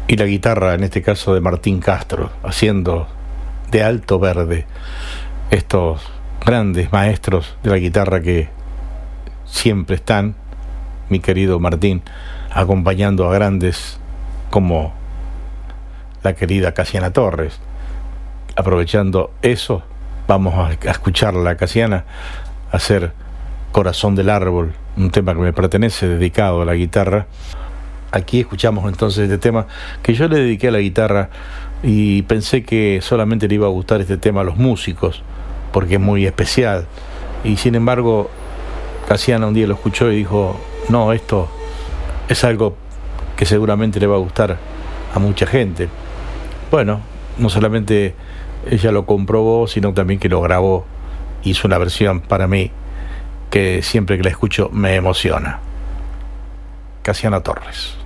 y la guitarra, en este caso de Martín Castro, haciendo de Alto Verde, estos grandes maestros de la guitarra que siempre están, mi querido Martín, acompañando a grandes como la querida Casiana Torres. Aprovechando eso, vamos a escuchar a Casiana hacer Corazón del Árbol, un tema que me pertenece, dedicado a la guitarra. Aquí escuchamos entonces este tema que yo le dediqué a la guitarra y pensé que solamente le iba a gustar este tema a los músicos porque es muy especial, y sin embargo Casiana un día lo escuchó y dijo: no, esto es algo que seguramente le va a gustar a mucha gente. Bueno, no solamente ella lo comprobó, sino también que lo grabó, hizo una versión para mí que siempre que la escucho me emociona. Casiana Torres.